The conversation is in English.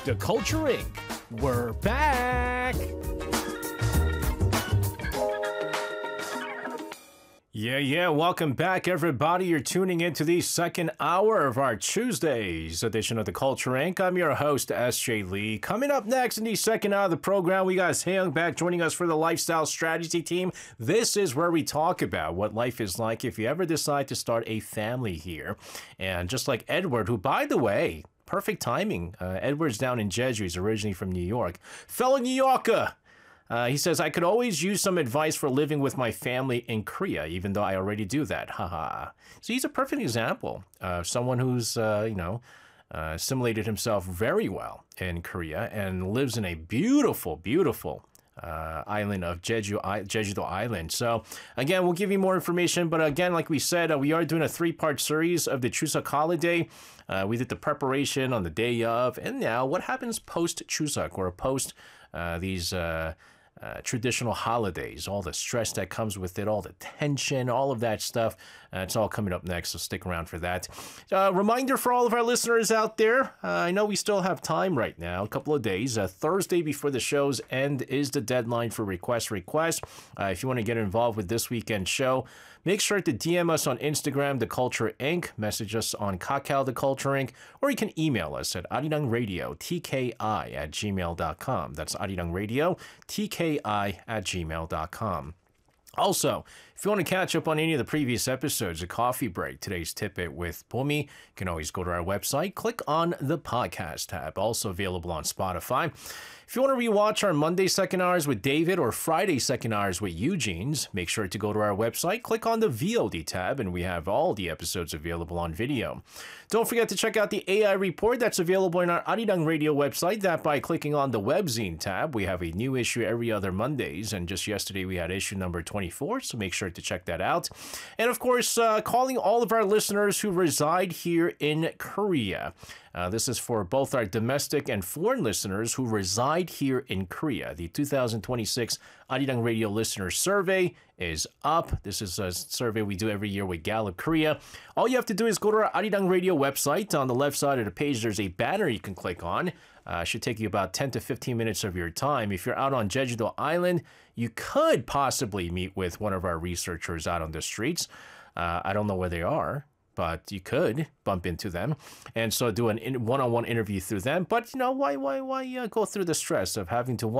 The Culture Inc. We're back! Yeah, welcome back, everybody. You're tuning into the second hour of our Tuesdays edition of The Culture Inc. I'm your host, S.J. Lee. Coming up next in the second hour of the program, we got Hayoung back joining us for the Lifestyle Strategy Team. This is where we talk about what life is like if you ever decide to start a family here. And just like Edward, who, by the way, perfect timing. Edward's down in Jeju. He's originally from New York. Fellow New Yorker! He says, I could always use some advice for living with my family in Korea, even though I already do that. Haha. So he's a perfect example of someone who's, assimilated himself very well in Korea and lives in a beautiful, beautiful island of Jeju-do Island. So again, we'll give you more information. But again, like we said, we are doing a 3-part series of the Chuseok holiday. We did the preparation on the day of, and now what happens post-Chuseok or post these traditional holidays, all the stress that comes with it, all the tension, all of that stuff. It's all coming up next, so stick around for that. Reminder for all of our listeners out there, I know we still have time right now, a couple of days. Thursday before the show's end is the deadline for requests. If you want to get involved with this weekend show, make sure to DM us on Instagram, The Culture Inc., message us on Kakao, The Culture Inc., or you can email us at arirangradio@gmail.com. That's arirangradio@gmail.com. Also, if you want to catch up on any of the previous episodes of Coffee Break, today's Tip-It with Bomi, you can always go to our website, click on the podcast tab, also available on Spotify. If you want to rewatch our Monday second hours with David or Friday second hours with Eugene's, make sure to go to our website, click on the VOD tab, and we have all the episodes available on video. Don't forget to check out the AI report that's available in our Arirang Radio website. That by clicking on the webzine tab. We have a new issue every other Mondays, and just yesterday we had issue number 24, so make sure to check that out. And of course, calling all of our listeners who reside here in Korea. This is for both our domestic and foreign listeners who reside here in Korea. The 2026 Arirang Radio Listener Survey is up. This is a survey we do every year with Gallup Korea. All you have to do is go to our Arirang Radio website. On the left side of the page, there's a banner you can click on. Should take you about 10 to 15 minutes of your time. If you're out on Jeju-do Island, you could possibly meet with one of our researchers out on the streets. I don't know where they are, but you could bump into them and so do a one-on-one interview through them. But, you know, why go through the stress of having to